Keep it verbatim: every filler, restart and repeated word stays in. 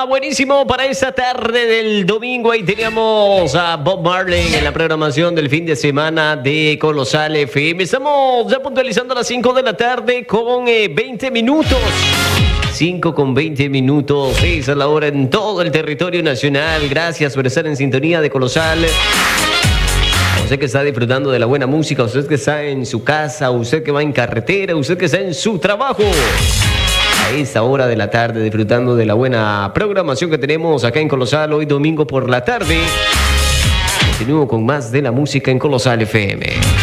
buenísimo para esta tarde del domingo. Ahí teníamos a Bob Marley en la programación del fin de semana de Colosal F M. Estamos ya puntualizando a las cinco de la tarde con eh, veinte minutos. cinco con veinte minutos. Esa es la hora en todo el territorio nacional. Gracias por estar en sintonía de Colosal. Usted que está disfrutando de la buena música, usted que está en su casa, usted que va en carretera, usted que está en su trabajo. A esta hora de la tarde, disfrutando de la buena programación que tenemos acá en Colosal hoy domingo por la tarde. Continúo con más de la música en Colosal F M.